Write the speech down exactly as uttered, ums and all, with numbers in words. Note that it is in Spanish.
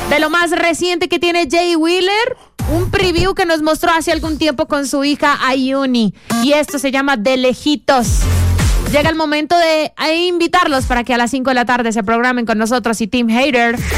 De lo más reciente que tiene Jay Wheeler, un preview que nos mostró hace algún tiempo con su hija Ayuni. Y esto se llama De Lejitos. Llega el momento de invitarlos para que a las cinco de la tarde se programen con nosotros y Team Hater.